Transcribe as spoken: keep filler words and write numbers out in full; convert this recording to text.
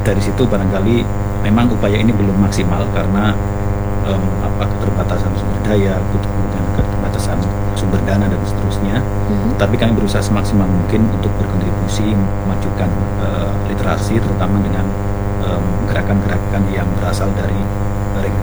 dari situ barangkali memang upaya ini belum maksimal karena um, apa keterbatasan sumber daya, kemudian keterbatasan sumber dana dan seterusnya. Mm-hmm. Tapi kami berusaha semaksimal mungkin untuk berkontribusi memajukan uh, literasi, terutama dengan um, gerakan-gerakan yang berasal dari uh,